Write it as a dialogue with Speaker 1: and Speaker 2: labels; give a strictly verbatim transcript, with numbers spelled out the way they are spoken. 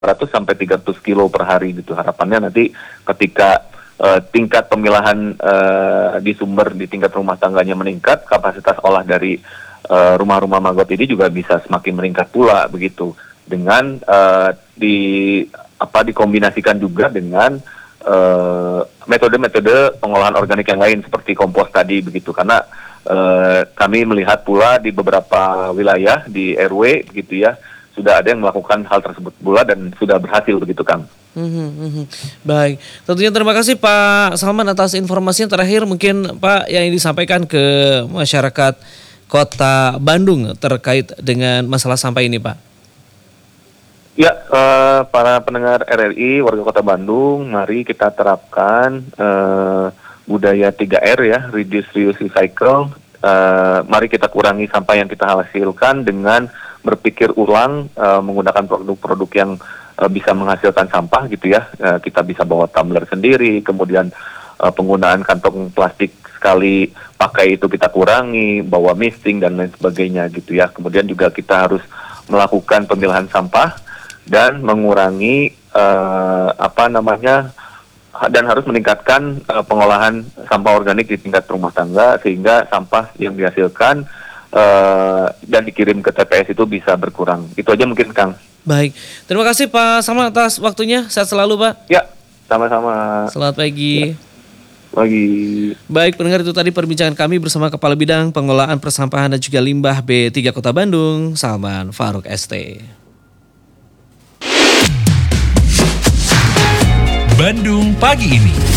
Speaker 1: seratus sampai tiga ratus kilo per hari gitu. Harapannya nanti ketika uh, tingkat pemilahan uh, di sumber di tingkat rumah tangganya meningkat, kapasitas olah dari uh, rumah-rumah maggot ini juga bisa semakin meningkat pula begitu. Dengan uh, di apa dikombinasikan juga dengan uh, metode-metode pengolahan organik yang lain seperti kompos tadi begitu. Karena uh, kami melihat pula di beberapa wilayah di R W begitu ya, sudah ada yang melakukan hal tersebut pula dan sudah berhasil begitu, Kang.
Speaker 2: Hmm, baik, tentunya terima kasih Pak Salman atas informasinya. Terakhir mungkin Pak yang disampaikan ke masyarakat Kota Bandung terkait dengan masalah sampah ini, Pak.
Speaker 1: Ya, uh, para pendengar R R I, warga Kota Bandung, mari kita terapkan uh, budaya tiga R ya, reduce, reuse, recycle. Uh, mari kita kurangi sampah yang kita hasilkan dengan berpikir ulang, uh, menggunakan produk-produk yang uh, bisa menghasilkan sampah gitu ya. Uh, kita bisa bawa tumbler sendiri, kemudian uh, penggunaan kantong plastik sekali pakai itu kita kurangi, bawa misting dan lain sebagainya gitu ya. Kemudian juga kita harus melakukan pemilahan sampah dan mengurangi uh, apa namanya dan harus meningkatkan uh, pengolahan sampah organik di tingkat rumah tangga sehingga sampah yang dihasilkan uh, dan dikirim ke T P S itu bisa berkurang. Itu aja mungkin, Kang.
Speaker 2: Baik, terima kasih Pak Salman atas waktunya. Sehat selalu, Pak.
Speaker 1: Ya, sama-sama.
Speaker 2: Selamat pagi.
Speaker 1: Ya. Pagi.
Speaker 2: Baik, pendengar, itu tadi perbincangan kami bersama Kepala Bidang Pengelolaan Persampahan dan juga Limbah B tiga Kota Bandung, Salman Faruk S T.
Speaker 3: Bandung pagi ini.